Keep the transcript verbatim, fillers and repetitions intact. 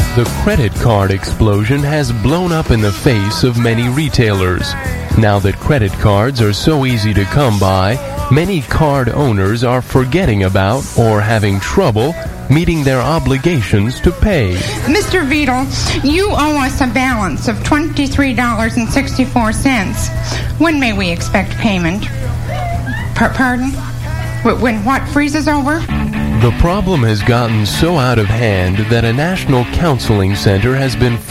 The credit card explosion has blown up in the face of many retailers. Now that credit cards are so easy to come by, many card owners are forgetting about or having trouble meeting their obligations to pay. Mister Beadle, you owe us a balance of twenty-three dollars and sixty-four cents. When may we expect payment? P- pardon? When what freezes over? The problem has gotten so out of hand that a national counseling center has been